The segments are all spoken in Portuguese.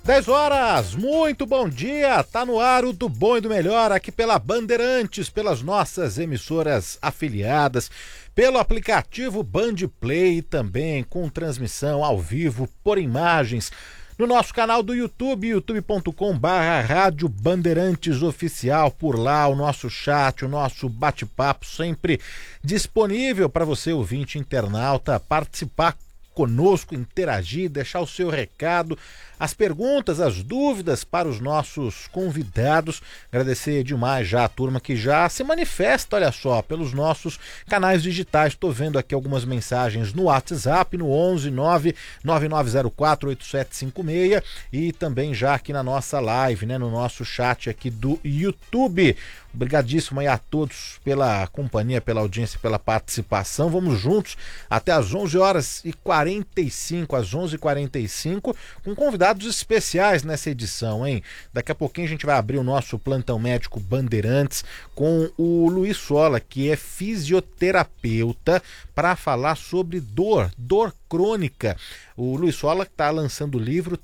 10 horas, muito bom dia, tá no ar o do bom e do melhor aqui pela Bandeirantes, pelas nossas emissoras afiliadas, pelo aplicativo Band Play também, com transmissão ao vivo por imagens, no nosso canal do YouTube, youtube.com/Rádio Bandeirantes Oficial, por lá o nosso chat, o nosso bate-papo sempre disponível para você, ouvinte internauta, participar conosco, interagir, deixar o seu recado, as perguntas, as dúvidas para os nossos convidados. Agradecer demais já a turma que já se manifesta, olha só, pelos nossos canais digitais. Estou vendo aqui algumas mensagens no WhatsApp, no 11 99904 8756 e também já aqui na nossa live, né, no nosso chat aqui do YouTube. Obrigadíssimo aí a todos pela companhia, pela audiência, pela participação. Vamos juntos até às 11h45, às 11h45, com convidados especiais nessa edição, hein? Daqui a pouquinho a gente vai abrir o nosso plantão médico Bandeirantes com o Luiz Sola, que é fisioterapeuta, para falar sobre dor crônica. O Luiz Sola está lançando o livro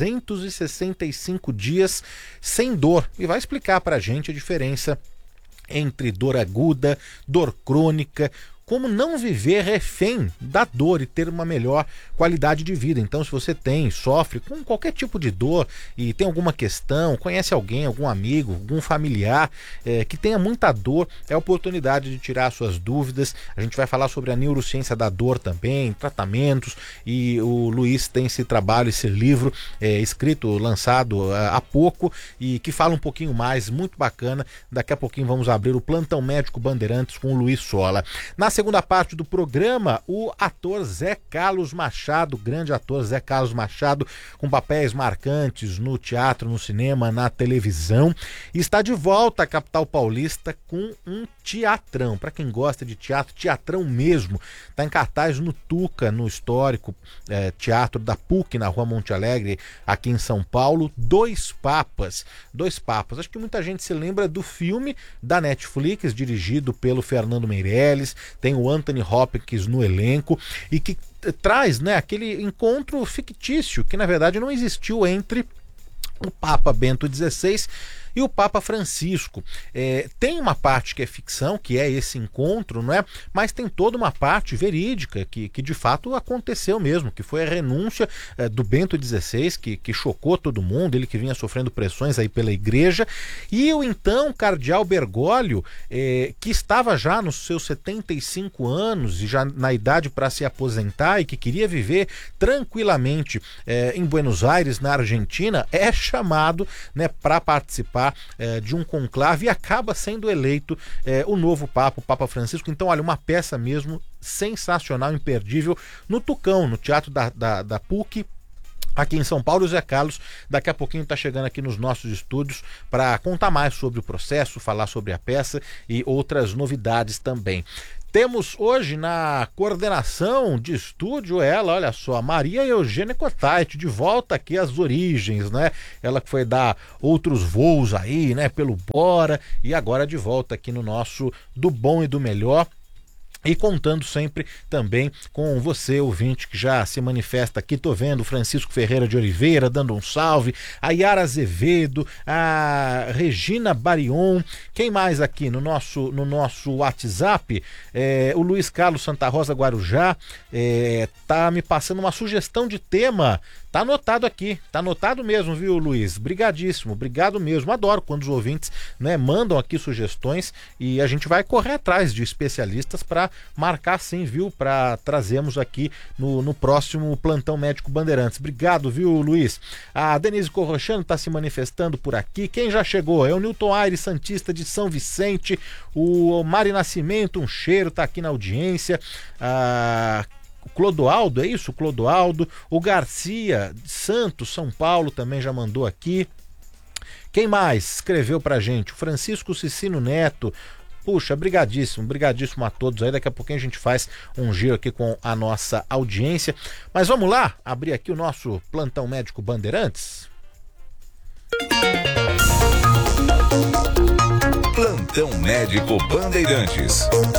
365 dias sem dor e vai explicar para a gente a diferença entre dor aguda, dor crônica, como não viver refém da dor e ter uma melhor qualidade de vida. Então, se você sofre com qualquer tipo de dor e tem alguma questão, conhece alguém, algum amigo, algum familiar que tenha muita dor, é a oportunidade de tirar suas dúvidas. A gente vai falar sobre a neurociência da dor também, tratamentos, e o Luiz tem esse trabalho, esse livro escrito, lançado há pouco, e que fala um pouquinho mais, muito bacana. Daqui a pouquinho vamos abrir o Plantão Médico Bandeirantes com o Luiz Sola. Na segunda parte do programa, o ator Zé Carlos Machado, grande ator Zé Carlos Machado, com papéis marcantes no teatro, no cinema, na televisão, está de volta à capital paulista com um teatrão. Para quem gosta de teatro, teatrão mesmo. Está em cartaz no Tuca, no histórico teatro da PUC, na Rua Monte Alegre, aqui em São Paulo. Dois Papas. Acho que muita gente se lembra do filme da Netflix, dirigido pelo Fernando Meirelles. Tem o Anthony Hopkins no elenco e que traz, né, aquele encontro fictício que na verdade não existiu entre o Papa Bento XVI e o Papa Francisco. Tem uma parte que é ficção, que é esse encontro, não é? Mas tem toda uma parte verídica que de fato aconteceu mesmo, que foi a renúncia do Bento XVI, que chocou todo mundo, ele que vinha sofrendo pressões aí pela igreja, e o então cardeal Bergoglio, que estava já nos seus 75 anos e já na idade para se aposentar e que queria viver tranquilamente em Buenos Aires, na Argentina, é chamado, né, para participar de um conclave e acaba sendo eleito o novo Papa, o Papa Francisco. Então, olha, uma peça mesmo sensacional, imperdível, no Tucão, no Teatro da PUC, aqui em São Paulo. O Zé Carlos daqui a pouquinho está chegando aqui nos nossos estúdios para contar mais sobre o processo, falar sobre a peça e outras novidades também. Temos hoje na coordenação de estúdio ela, olha só, Maria Eugênia Cotait, de volta aqui às origens, né? Ela que foi dar outros voos aí, né, pelo Bora, e agora de volta aqui no nosso Do Bom e do Melhor. E contando sempre também com você, ouvinte, que já se manifesta aqui. Tô vendo o Francisco Ferreira de Oliveira dando um salve, a Yara Azevedo, a Regina Barion, quem mais aqui no nosso WhatsApp? O Luiz Carlos Santa Rosa Guarujá tá me passando uma sugestão de tema. Tá anotado aqui, tá anotado mesmo, viu, Luiz? Brigadíssimo, obrigado mesmo. Adoro quando os ouvintes, né, mandam aqui sugestões e a gente vai correr atrás de especialistas para marcar sim, viu? Para trazermos aqui no próximo Plantão Médico Bandeirantes. Obrigado, viu, Luiz? A Denise Corrochano tá se manifestando por aqui. Quem já chegou? É o Newton Aires Santista de São Vicente, o Mari Nascimento, um cheiro, tá aqui na audiência. O Clodoaldo, é isso? Clodoaldo. O Garcia Santos, São Paulo, também já mandou aqui. Quem mais escreveu pra gente? O Francisco Cicino Neto. Puxa, brigadíssimo a todos aí. Daqui a pouquinho a gente faz um giro aqui com a nossa audiência. Mas vamos lá, abrir aqui o nosso Plantão Médico Bandeirantes. Plantão Médico Bandeirantes.